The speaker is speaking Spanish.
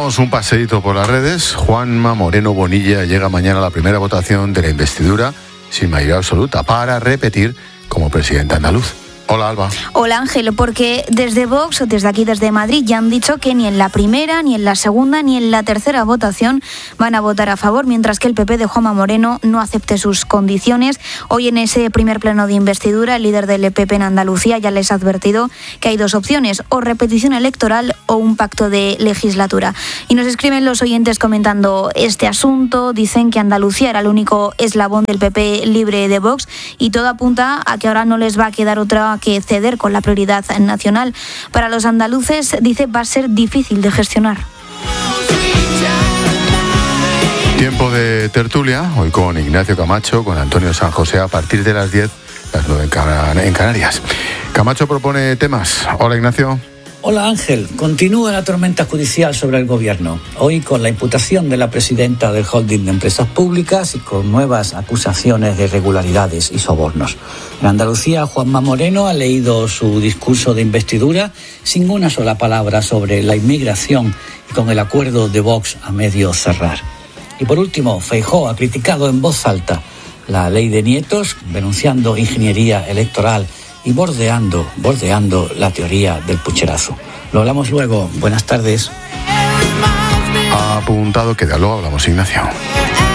Damos un paseíto por las redes. Juanma Moreno Bonilla llega mañana a la primera votación de la investidura sin mayoría absoluta para repetir como presidente andaluz. Hola, Alba. Hola, Ángel, porque desde Vox, desde aquí, desde Madrid, ya han dicho que ni en la primera, ni en la segunda, ni en la tercera votación van a votar a favor, mientras que el PP de Juanma Moreno no acepte sus condiciones. Hoy en ese primer pleno de investidura, el líder del PP en Andalucía ya les ha advertido que hay dos opciones, o repetición electoral o un pacto de legislatura. Y nos escriben los oyentes comentando este asunto, dicen que Andalucía era el único eslabón del PP libre de Vox y todo apunta a que ahora no les va a quedar otra que ceder con la prioridad nacional. Para los andaluces, dice, va a ser difícil de gestionar. Tiempo de tertulia, hoy con Ignacio Camacho, con Antonio San José, a partir de las 10, las 9 en Canarias. Camacho propone temas. Hola, Ignacio. Hola, Ángel. Continúa la tormenta judicial sobre el gobierno. Hoy con la imputación de la presidenta del holding de empresas públicas y con nuevas acusaciones de irregularidades y sobornos. En Andalucía, Juanma Moreno ha leído su discurso de investidura sin una sola palabra sobre la inmigración y con el acuerdo de Vox a medio cerrar. Y por último, Feijóo ha criticado en voz alta la ley de nietos, denunciando ingeniería electoral y bordeando la teoría del pucherazo. Lo hablamos luego. Buenas tardes. Ha apuntado que de algo hablamos, Ignacio.